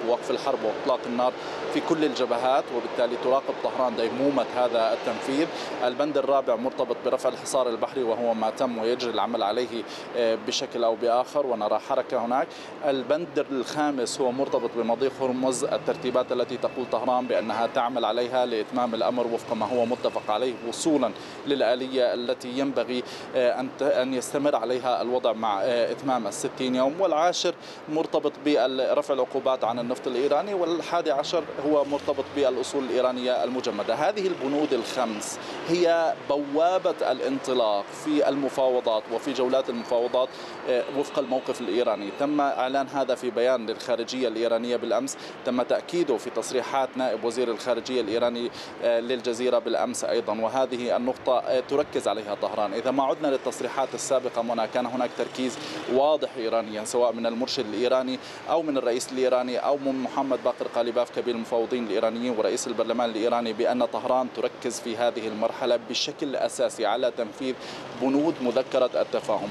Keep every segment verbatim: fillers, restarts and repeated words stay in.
ووقف الحرب وإطلاق النار في كل الجبهات، وبالتالي تراقب طهران ديمومة هذا التنفيذ. البند الرابع مرتبط برفع الحصار البحري وهو ما تم ويجري العمل عليه بشكل أو بآخر ونرى حركة هناك. البند الخامس هو مرتبط بمضيق هرمز، الترتيبات التي تقول طهران بأنها تعمل عليها لإتمام الأمر وفق ما هو متفق عليه وصولا للآلية التي ينبغي أن يستمر عليها الوضع مع إتمام الستين يوم. والعاشر مرتبط برفع العقوبات عن النفط الإيراني، والحادي عشر هو مرتبط بالأصول الإيرانية المجمدة. هذه البنود الخمس هي بوابة الانطلاق في المفاوضات وفي جولات المفاوضات وفق الموقف الإيراني. تم إعلان هذا في بيان للخارجية الإيرانية بالأمس، تم تأكيده في تصريحات نائب وزير الخارجية الإيراني للجزيرة بالأمس أيضا، وهذه النقطة تركز عليها طهران. إذا ما عدنا للتصريحات السابقة منى، كان هناك تركيز واضح إيرانيا سواء من المرشد الإيراني أو من الرئيس الإيراني أو من محمد باقر قاليباف كبير المفاوضين الإيرانيين ورئيس البرلمان الإيراني بأن طهران تركز في هذه المرحلة بشكل أساسي على تنفيذ بنود مذكرة التفاهم.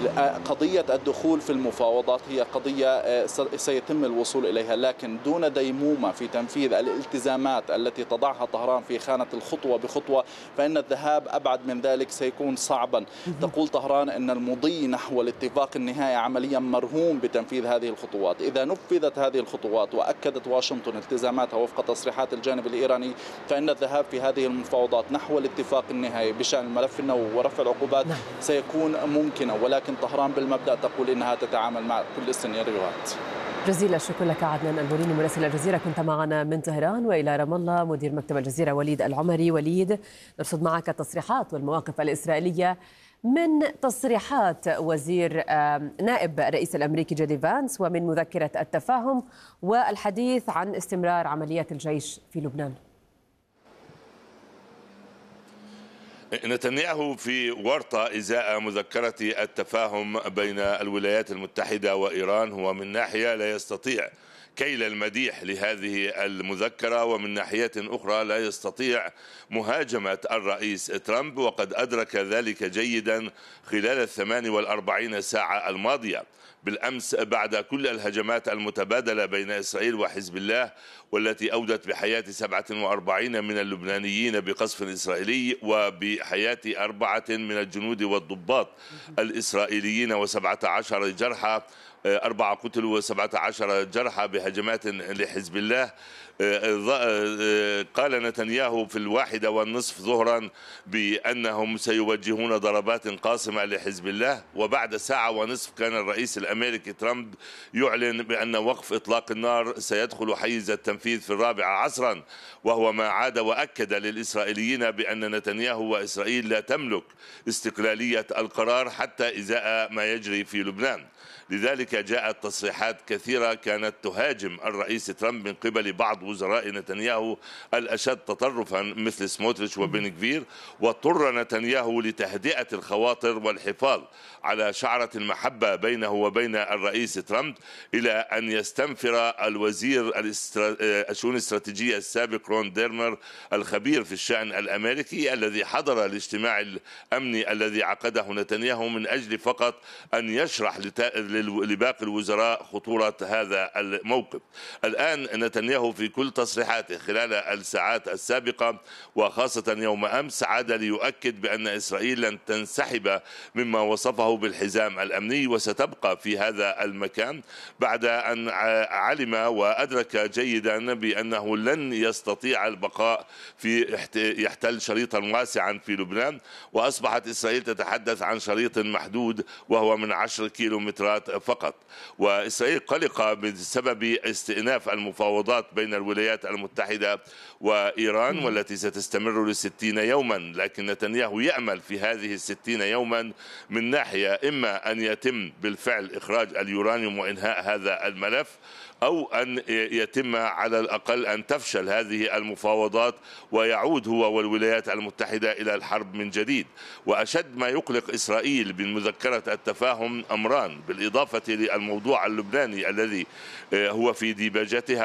قضية الدخول في المفاوضات هي قضية سيتم الوصول إليها، لكن دون ديمومة في تنفيذ الالتزامات التي تضعها طهران في خانة الخطوة بخطوة فإن الذهاب أبعد من ذلك سيكون صعبا. تقول طهران أن المضي نحو الاتفاق النهائي عمليا مرهون بتنفيذ هذه الخطوات. إذا نفذت هذه الخطوات وأكدت واشنطن التزاماتها وفق تصريحات الجانب الإيراني فإن الذهاب في هذه المفاوضات نحو الاتفاق النهائي بشأن الملف النووي ورفع العقوبات سيكون ممكنا، ولكن طهران بالمبدأ تقول إنها تتعامل مع كل السيناريوهات. جزيل الشكر لك عدنان البوليني مراسل الجزيرة، كنت معنا من طهران. وإلى رام الله مدير مكتب الجزيرة وليد العمري. وليد، نرصد معك التصريحات والمواقف الإسرائيلية من تصريحات وزير نائب الرئيس الأمريكي جي دي فانس ومن مذكرة التفاهم والحديث عن استمرار عمليات الجيش في لبنان. نتنياهو في ورطة إزاء مذكرة التفاهم بين الولايات المتحدة وإيران. هو من ناحية لا يستطيع كيل المديح لهذه المذكرة، ومن ناحية أخرى لا يستطيع مهاجمة الرئيس ترامب، وقد أدرك ذلك جيدا خلال الثمان والأربعين ساعة الماضية. بالأمس بعد كل الهجمات المتبادلة بين إسرائيل وحزب الله والتي أودت بحياة سبعة وأربعين من اللبنانيين بقصف إسرائيلي وبحياة أربعة من الجنود والضباط الإسرائيليين وسبعة عشر جرحى، أربعة قتلوا وسبعة عشر جرحى بهجمات لحزب الله. قال نتنياهو في الواحدة والنصف ظهرا بأنهم سيوجهون ضربات قاصمة لحزب الله، وبعد ساعة ونصف كان الرئيس الأمريكي ترامب يعلن بأن وقف إطلاق النار سيدخل حيز التنفيذ في الرابعة عصرا، وهو ما عاد وأكد للإسرائيليين بأن نتنياهو وإسرائيل لا تملك استقلالية القرار حتى إزاء ما يجري في لبنان. لذلك جاءت تصريحات كثيرة كانت تهاجم الرئيس ترامب من قبل بعض وزراء نتنياهو الأشد تطرفا مثل سموتريتش وبن كفير، واضطر نتنياهو لتهدئة الخواطر والحفاظ على شعرة المحبة بينه وبين الرئيس ترامب إلى أن يستنفر الوزير الشؤون الاستراتيجية السابق رون ديرمر الخبير في الشأن الأمريكي الذي حضر الاجتماع الأمني الذي عقده نتنياهو من أجل فقط أن يشرح لباقي الوزراء خطورة هذا الموقف. الآن نتنياهو في كل تصريحاته خلال الساعات السابقة وخاصة يوم أمس عاد ليؤكد بأن إسرائيل لن تنسحب مما وصفه بالحزام الأمني وستبقى في هذا المكان، بعد أن علم وأدرك جيدا بأنه لن يستطيع البقاء في يحتل شريطا واسعا في لبنان، وأصبحت إسرائيل تتحدث عن شريط محدود وهو من عشر كيلومترات فقط. وإسرائيل قلقة بسبب استئناف المفاوضات بين الولايات المتحدة وإيران والتي ستستمر لستين يوما، لكن نتنياهو يأمل في هذه الستين يوما من ناحية إما أن يتم بالفعل إخراج اليورانيوم وإنهاء هذا الملف، أو أن يتم على الأقل أن تفشل هذه المفاوضات ويعود هو والولايات المتحدة إلى الحرب من جديد. وأشد ما يقلق إسرائيل بمذكرة التفاهم أمران بالإضافة للموضوع اللبناني الذي هو في ديباجتها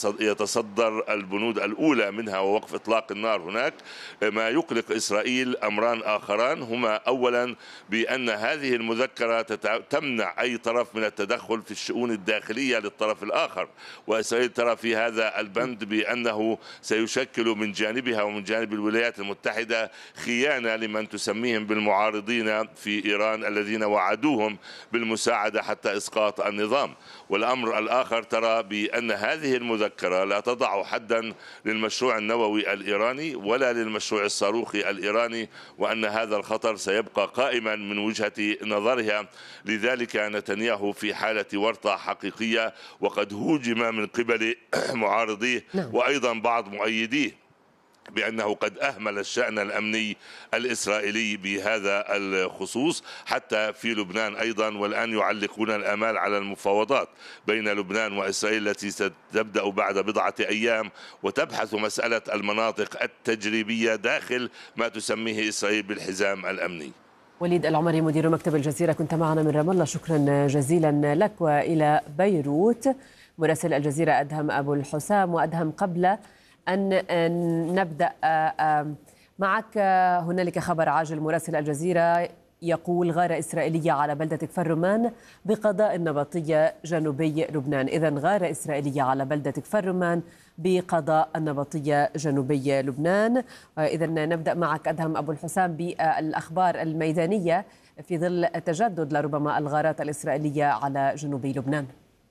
ويتصدر البنود الأولى منها ووقف إطلاق النار هناك. ما يقلق إسرائيل أمران آخران، هما أولا بأن هذه المذكرة تمنع أي طرف من التدخل في الشؤون الداخلية للطرف الآخر، الآخر. وإسرائيل ترى في هذا البند بأنه سيشكل من جانبها ومن جانب الولايات المتحدة خيانة لمن تسميهم بالمعارضين في إيران الذين وعدوهم بالمساعدة حتى إسقاط النظام. والأمر الآخر ترى بأن هذه المذكرة لا تضع حدا للمشروع النووي الإيراني ولا للمشروع الصاروخي الإيراني، وأن هذا الخطر سيبقى قائما من وجهة نظرها. لذلك نتنياهو في حالة ورطة حقيقية، وقد هوجم من قبل معارضيه وأيضا بعض مؤيديه بأنه قد أهمل الشأن الأمني الإسرائيلي بهذا الخصوص حتى في لبنان أيضا. والآن يعلقون الآمال على المفاوضات بين لبنان وإسرائيل التي ستبدأ بعد بضعة أيام، وتبحث مسألة المناطق التجريبية داخل ما تسميه إسرائيل بالحزام الأمني. وليد العمري مدير مكتب الجزيرة كنت معنا من رام الله، شكرا جزيلا لك. وإلى بيروت مراسل الجزيرة أدهم أبو الحسام. وأدهم، قبل أن نبدأ معك، هنالك خبر عاجل. مراسل الجزيرة يقول غارة إسرائيلية على بلدة كفر رمان بقضاء النبطية جنوبي لبنان. إذن غارة إسرائيلية على بلدة كفر رمان بقضاء النبطية جنوبي لبنان. إذن نبدأ معك أدهم أبو الحسام بالأخبار الميدانية في ظل تجدد لربما الغارات الإسرائيلية على جنوبي لبنان.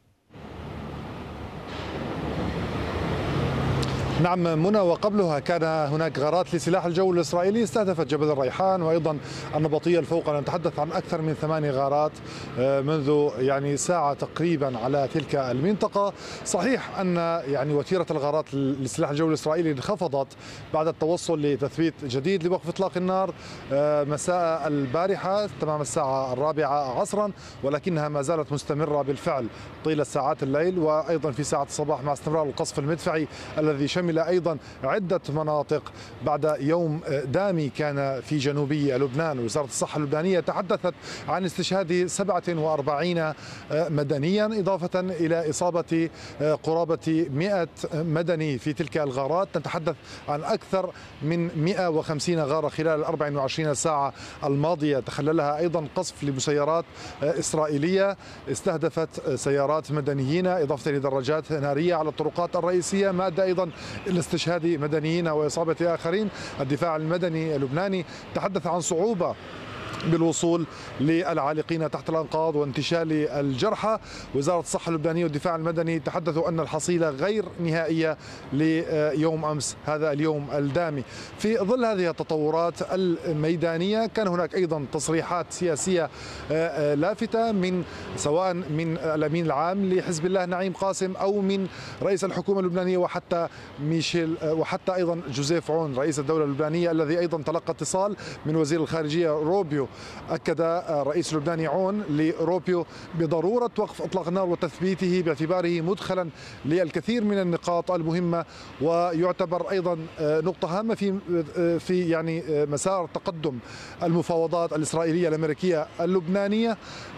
نعم منى، وقبلها كان هناك غارات لسلاح الجو الإسرائيلي استهدفت جبل الريحان وأيضا النبطية الفوقى. نتحدث عن أكثر من ثماني غارات منذ يعني ساعة تقريبا على تلك المنطقة. صحيح أن يعني وتيرة الغارات لسلاح الجو الإسرائيلي انخفضت بعد التوصل لتثبيت جديد لوقف إطلاق النار مساء البارحة تمام الساعة الرابعة عصرا، ولكنها ما زالت مستمرة بالفعل طيلة ساعات الليل وأيضا في ساعة الصباح مع استمرار القصف المدفعي الذي شمل أيضا عدة مناطق بعد يوم دامي كان في جنوبي لبنان. وزارة الصحة اللبنانية تحدثت عن استشهاد سبعة وأربعين مدنيا، إضافة إلى إصابة قرابة مئة مدني في تلك الغارات. نتحدث عن أكثر من مئة وخمسين غارة خلال الأربع وعشرين ساعة الماضية، تخللها أيضا قصف لمسيرات إسرائيلية استهدفت سيارات مدنيين، إضافة لدراجات نارية على الطرقات الرئيسية، ما أدى أيضا لاستشهاد مدنيين وإصابة آخرين. الدفاع المدني اللبناني تحدث عن صعوبة بالوصول للعالقين تحت الأنقاض وانتشال الجرحى. وزارة الصحة اللبنانية والدفاع المدني تحدثوا أن الحصيلة غير نهائية ليوم أمس هذا اليوم الدامي. في ظل هذه التطورات الميدانية كان هناك أيضا تصريحات سياسية لافتة من سواء من الأمين العام لحزب الله نعيم قاسم أو من رئيس الحكومة اللبنانية وحتى ميشيل وحتى أيضا جوزيف عون رئيس الدولة اللبنانية، الذي أيضا تلقى اتصال من وزير الخارجية روبيو. أكد الرئيس اللبناني عون لروبيو بضرورة وقف إطلاق النار وتثبيته باعتباره مدخلا للكثير من النقاط المهمة، ويعتبر أيضا نقطة هامة في في يعني مسار تقدم المفاوضات الإسرائيلية الأمريكية اللبنانية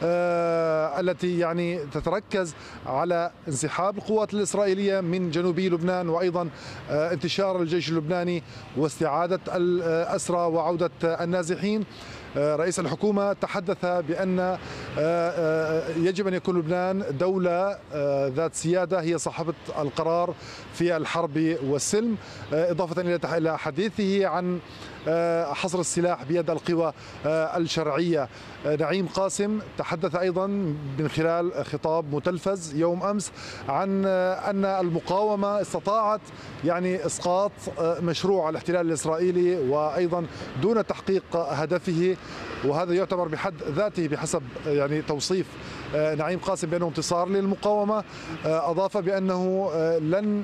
التي يعني تتركز على انسحاب القوات الإسرائيلية من جنوبي لبنان وأيضا انتشار الجيش اللبناني واستعادة الأسرى وعودة النازحين. رئيس الحكومة تحدث بأن يجب أن يكون لبنان دولة ذات سيادة هي صاحبة القرار في الحرب والسلم، إضافة إلى حديثه عن حصر السلاح بيد القوى الشرعية. نعيم قاسم تحدث أيضا من خلال خطاب متلفز يوم أمس عن أن المقاومة استطاعت يعني إسقاط مشروع الاحتلال الإسرائيلي وأيضا دون تحقيق هدفه، وهذا يعتبر بحد ذاته بحسب يعني توصيف نعيم قاسم بأنه انتصار للمقاومة. أضاف بأنه لن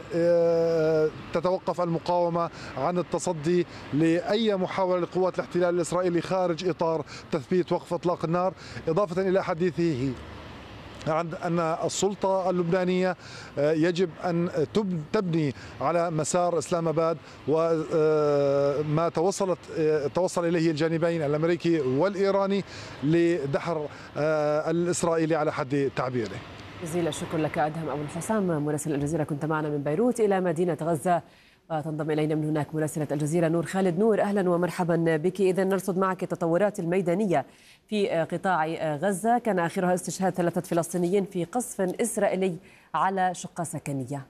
تتوقف المقاومة عن التصدي لأي محاولة لقوات الاحتلال الإسرائيلي خارج إطار تثبيت وقف إطلاق النار، إضافة إلى حديثه عن أن السلطة اللبنانية يجب أن تبني على مسار إسلام آباد وما توصلت توصل إليه الجانبين الأمريكي والإيراني لدحر الإسرائيلي على حد تعبيره. جزيل الشكر لك أدهم أبو الحسام مراسل الجزيرة، كنت معنا من بيروت إلى مدينة غزة. تنضم إلينا من هناك مراسلة الجزيرة نور خالد. نور، أهلا ومرحبا بك. إذن نرصد معك التطورات الميدانية في قطاع غزة. كان آخرها استشهاد ثلاثة فلسطينيين في قصف إسرائيلي على شقة سكنية.